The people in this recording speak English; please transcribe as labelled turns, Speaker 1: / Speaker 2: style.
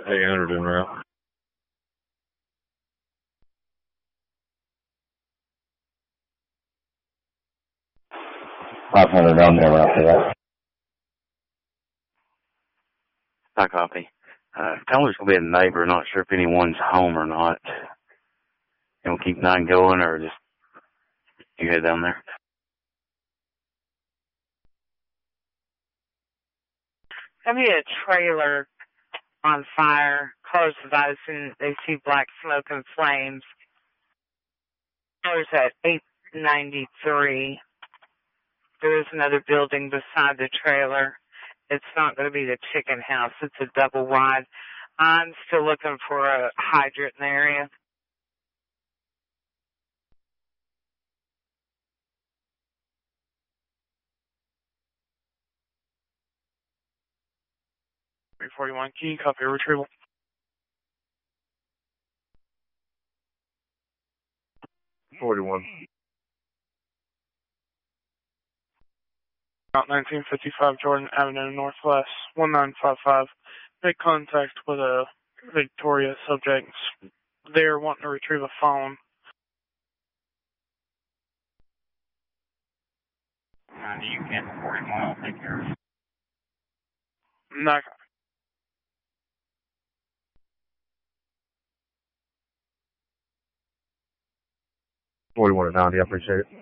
Speaker 1: 800 en route.
Speaker 2: 500 on there after that.
Speaker 3: I copy. Tyler's going to be a neighbor, not sure if anyone's home or not. You want to keep 9 going or just you head down there?
Speaker 4: There'll be a trailer on fire close to those, and they see black smoke and flames. There's at 893. There is another building beside the trailer. It's not going to be the chicken house. It's a double wide. I'm still looking for a hydrant in the area.
Speaker 5: .41 key, copy retrieval.
Speaker 1: .41.
Speaker 5: About 1955 Jordan Avenue Northwest, 1955. Make contact with a Victoria subject. They're wanting to retrieve a phone.
Speaker 3: You can't 41, I'll take care of it.
Speaker 5: Not
Speaker 1: 41 at 90, I appreciate it.